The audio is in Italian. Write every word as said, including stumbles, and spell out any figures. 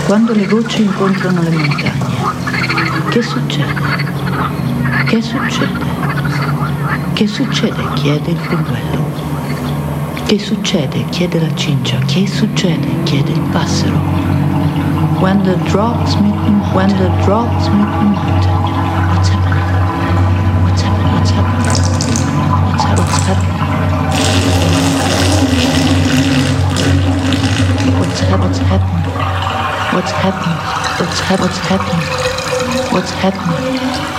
Quando le voci incontrano le montagne, che succede? Che succede? Che succede? Chiede il polluelo. Che succede? Chiede la cincia. Che succede? Chiede il passero. When the drops meet the mountain, when the drops meet the mountain, what's happening? What's happening? What's happening? What's happening? What's happening? What's happening? What's happening? What's happening? What's happening? What's happening?